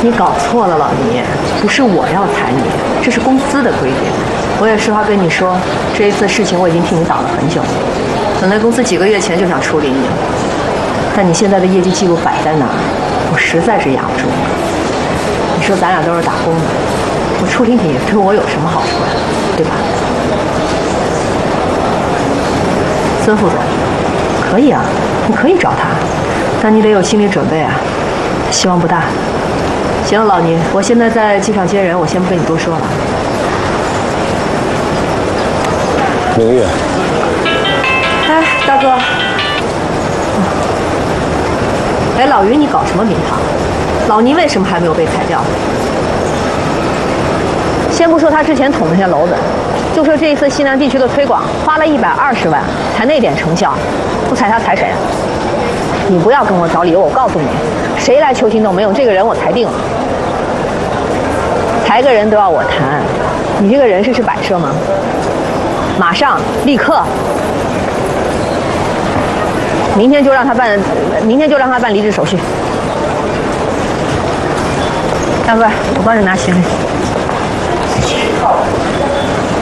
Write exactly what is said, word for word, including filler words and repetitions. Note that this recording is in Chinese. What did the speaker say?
你搞错了，老倪，不是我要裁你，这是公司的规定。我也实话跟你说，这一次事情我已经替你挡了很久了。本来公司几个月前就想处理你，但你现在的业绩记录摆在那儿，我实在是压不住。你说咱俩都是打工的，我处理你对我有什么好处呀？对吧？孙副总，可以啊，你可以找他，但你得有心理准备啊，希望不大。行了，老倪，我现在在机场接人，我先不跟你多说了。 明月， 哎，大哥，哎，老于，你搞什么名堂？老倪为什么还没有被裁掉？先不说他之前捅那些篓子，就说这一次西南地区的推广花了一百二十万，才那点成效，不裁他裁谁？你不要跟我找理由，我告诉你，谁来求情都没用，这个人我裁定了。裁个人都要我谈，你这个人是是摆设吗？马上，立刻，明天就让他办，明天就让他办离职手续。大哥，我帮着拿行李。